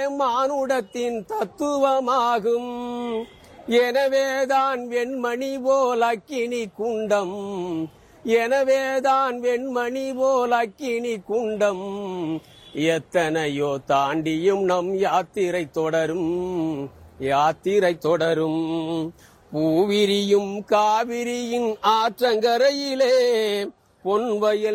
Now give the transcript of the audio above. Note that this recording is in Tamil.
மானுடத்தின் தத்துவமாகும். எனவேதான் வெண்மணி போல் அக்கினி குண்டம், எனவேதான் வெண்மணி போல் அக்கினி குண்டம். எத்தனையோ தாண்டியும் நம் யாத்திரை தொடரும், யாத்திரை தொடரும். பூவிரியும் காவிரியின் ஆற்றங்கரையிலே பொன்வயல்